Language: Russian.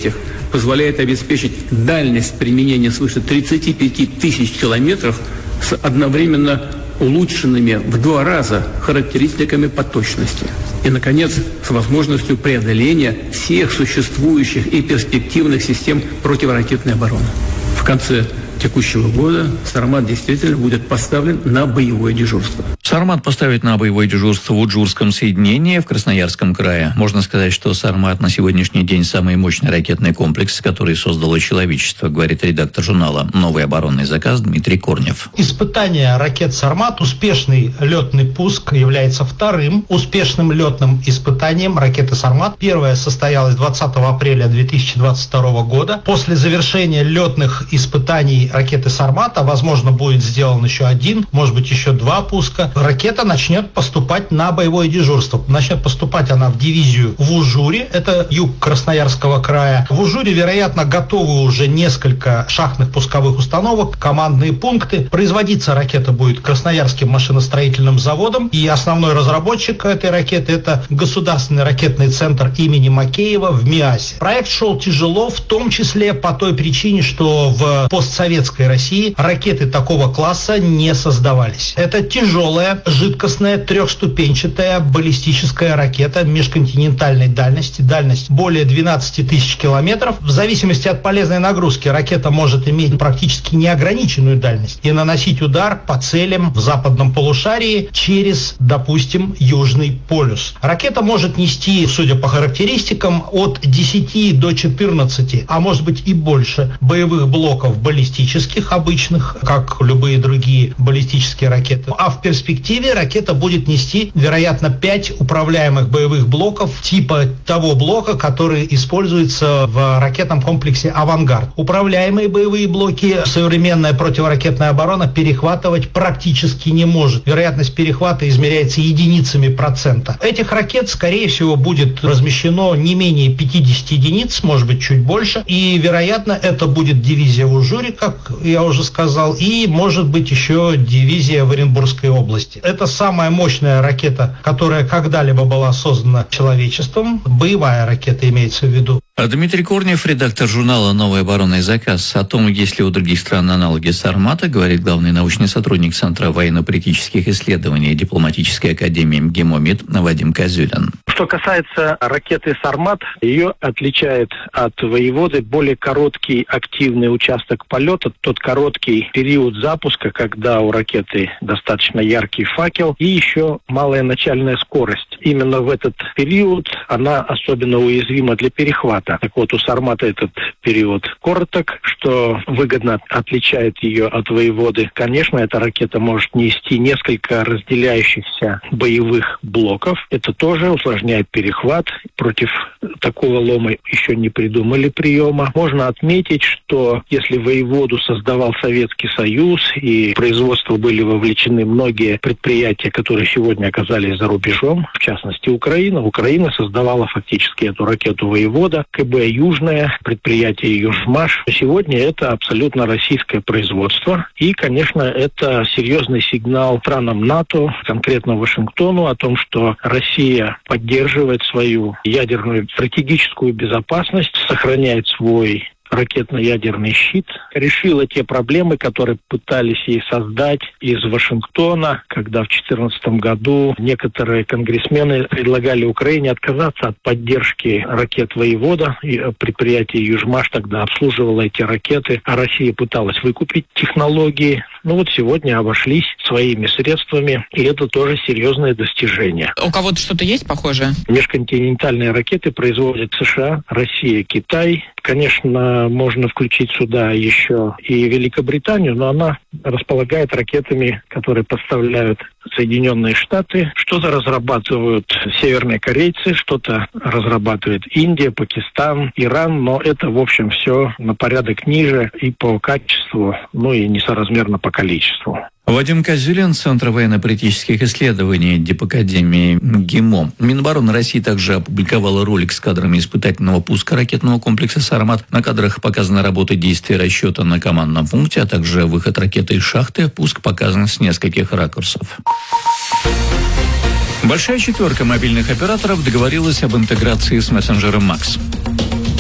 этих позволяет обеспечить дальность применения свыше 35 тысяч километров с одновременно улучшенными в 2 раза характеристиками по точности. И, наконец, с возможностью преодоления всех существующих и перспективных систем противоракетной обороны. В конце текущего года «Сармат» действительно будет поставлен на боевое дежурство. «Сармат» поставит на боевое дежурство в Уджурском соединении в Красноярском крае. Можно сказать, что «Сармат» на сегодняшний день самый мощный ракетный комплекс, который создало человечество, говорит редактор журнала «Новый оборонный заказ» Дмитрий Корнев. Испытание ракет «Сармат», успешный летный пуск является вторым успешным летным испытанием ракеты «Сармат». Первое состоялось 20 апреля 2022 года. После завершения летных испытаний ракеты «Сармат», возможно, будет сделан еще один, может быть, еще 2 пуска, ракета начнет поступать на боевое дежурство. Начнет поступать она в дивизию в Ужуре, это юг Красноярского края. В Ужуре, вероятно, готовы уже несколько шахтных пусковых установок, командные пункты. Производиться ракета будет Красноярским машиностроительным заводом, и основной разработчик этой ракеты — это Государственный ракетный центр имени Макеева в Миасе. Проект шел тяжело, в том числе по той причине, что в постсоветской России ракеты такого класса не создавались. Это тяжелая, жидкостная, 3-ступенчатая баллистическая ракета межконтинентальной дальности. Дальность более 12 тысяч километров. В зависимости от полезной нагрузки ракета может иметь практически неограниченную дальность и наносить удар по целям в западном полушарии через, допустим, Южный полюс. Ракета может нести, судя по характеристикам, от 10 до 14, а может быть и больше боевых блоков баллистических, обычных, как любые другие баллистические ракеты. А в перспективе ракета будет нести, вероятно, 5 управляемых боевых блоков типа того блока, который используется в ракетном комплексе «Авангард». Управляемые боевые блоки современная противоракетная оборона перехватывать практически не может. Вероятность перехвата измеряется единицами процента. Этих ракет, скорее всего, будет размещено не менее 50 единиц, может быть, чуть больше. И, вероятно, это будет дивизия в Ужуре, как я уже сказал, и, может быть, еще дивизия в Оренбургской области. Это самая мощная ракета, которая когда-либо была создана человечеством. Боевая ракета имеется в виду. Дмитрий Корнев, редактор журнала «Новый оборонный заказ». О том, есть ли у других стран аналоги «Сармата», говорит главный научный сотрудник Центра военно-политических исследований Дипломатической академии МГИМО МИД Вадим Козюлин. Что касается ракеты «Сармат», ее отличает от «Воеводы» более короткий активный участок полета, тот короткий период запуска, когда у ракеты достаточно яркий факел и еще малая начальная скорость. Именно в этот период она особенно уязвима для перехвата. Так вот, у «Сармата» этот период короток, что выгодно отличает ее от «Воеводы». Конечно, эта ракета может нести несколько разделяющихся боевых блоков. Это тоже усложняет перехват. Против такого лома еще не придумали приема. Можно отметить, что если «Воеводу» создавал Советский Союз и в производство были вовлечены многие предприятия, которые сегодня оказались за рубежом, в частности Украина. Украина создавала фактически эту ракету «Воевода», КБ «Южное», предприятие «Южмаш». Сегодня это абсолютно российское производство. И, конечно, это серьезный сигнал странам НАТО, конкретно Вашингтону, о том, что Россия поддерживает свою ядерную стратегическую безопасность, сохраняет свой ракетно-ядерный щит, решила те проблемы, которые пытались ей создать из Вашингтона, когда в 2014 году некоторые конгрессмены предлагали Украине отказаться от поддержки ракет «Воевода». И предприятие «Южмаш» тогда обслуживало эти ракеты, а Россия пыталась выкупить технологии. Ну вот сегодня обошлись своими средствами, и это тоже серьезное достижение. У кого-то что-то есть похожее? Межконтинентальные ракеты производят США, Россия, Китай. Конечно, можно включить сюда еще и Великобританию, но она располагает ракетами, которые поставляют Соединенные Штаты. Что-то разрабатывают северные корейцы, что-то разрабатывает Индия, Пакистан, Иран, но это, в общем, все на порядок ниже и по качеству, ну и несоразмерно по количеству. Вадим Козюлин, Центр военно-политических исследований Дипакадемии МГИМО. Минобороны России также опубликовала ролик с кадрами испытательного пуска ракетного комплекса «Сармат». На кадрах показана работа действия расчета на командном пункте, а также выход ракеты из шахты. Пуск показан с нескольких ракурсов. Большая четверка мобильных операторов договорилась об интеграции с мессенджером МАКС.